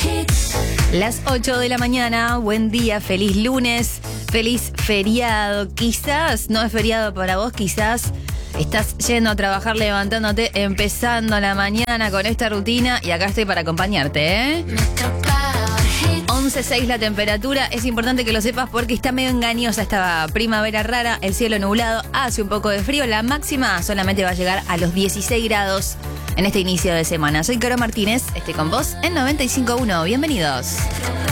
Las 8 de la mañana, buen día, feliz lunes, feliz feriado. Quizás no es feriado para vos, quizás estás yendo a trabajar, levantándote, empezando la mañana con esta rutina y acá estoy para acompañarte, ¿eh? 11.6 la temperatura, es importante que lo sepas porque está medio engañosa esta primavera rara, el cielo nublado, hace un poco de frío, la máxima solamente va a llegar a los 16 grados en este inicio de semana. Soy Caro Martínez, estoy con vos en 95.1, bienvenidos.